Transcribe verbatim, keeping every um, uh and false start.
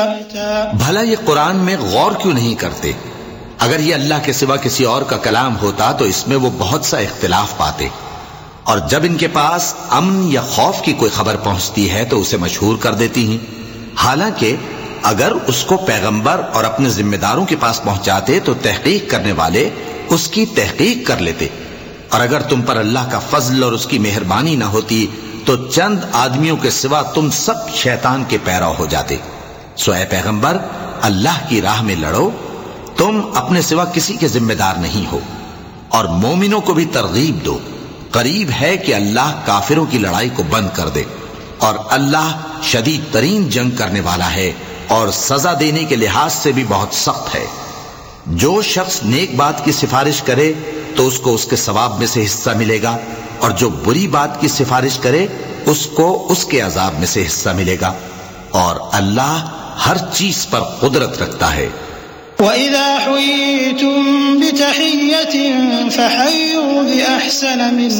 بھلا یہ قرآن میں غور کیوں نہیں کرتے؟ اگر یہ اللہ کے سوا کسی اور کا کلام ہوتا تو اس میں وہ بہت سا اختلاف پاتے، اور جب ان کے پاس امن یا خوف کی کوئی خبر پہنچتی ہے تو اسے مشہور کر دیتی ہیں، حالانکہ اگر اس کو پیغمبر اور اپنے ذمہ داروں کے پاس پہنچاتے تو تحقیق کرنے والے اس کی تحقیق کر لیتے، اور اگر تم پر اللہ کا فضل اور اس کی مہربانی نہ ہوتی تو چند آدمیوں کے سوا تم سب شیطان کے پیرو ہو جاتے۔ سو اے پیغمبر، اللہ کی راہ میں لڑو، تم اپنے سوا کسی کے ذمہ دار نہیں ہو، اور مومنوں کو بھی ترغیب دو، قریب ہے کہ اللہ کافروں کی لڑائی کو بند کر دے، اور اللہ شدید ترین جنگ کرنے والا ہے اور سزا دینے کے لحاظ سے بھی بہت سخت ہے۔ جو شخص نیک بات کی سفارش کرے تو اس کو اس کے ثواب میں سے حصہ ملے گا، اور جو بری بات کی سفارش کرے اس کو اس کے عذاب میں سے حصہ ملے گا، اور اللہ ہر چیز پر قدرت رکھتا ہے۔ وَإِذَا حُيِّيتُم بِتَحِيَّةٍ فَحَيُّوا بِأَحْسَنَ مِنْ